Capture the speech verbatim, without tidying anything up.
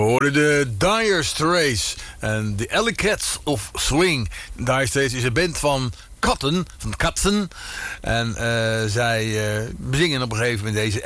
hoorde de Dire Straits en de Alley Cats of Swing. Dire Straits is een band van katten, van katten. En uh, zij uh, bezingen op een gegeven moment deze